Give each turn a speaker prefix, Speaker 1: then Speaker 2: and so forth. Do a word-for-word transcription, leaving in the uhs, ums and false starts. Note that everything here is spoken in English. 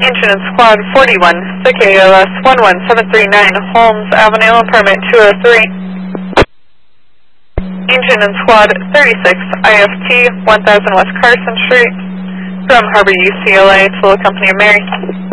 Speaker 1: Engine and Squad forty-one, the K O S one one seven three nine, Holmes Avenue, and permit two oh three. Engine and Squad thirty-six, I F T one thousand West Carson Street, from Harbor U C L A to the Company of Mary.